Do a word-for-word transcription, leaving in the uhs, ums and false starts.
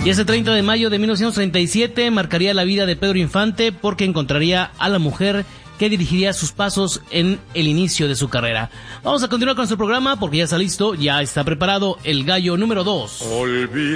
Y ese treinta de mayo de mil novecientos treinta y siete marcaría la vida de Pedro Infante porque encontraría a la mujer que dirigiría sus pasos en el inicio de su carrera. Vamos a continuar con nuestro programa porque ya está listo, ya está preparado el gallo número dos. Olvida.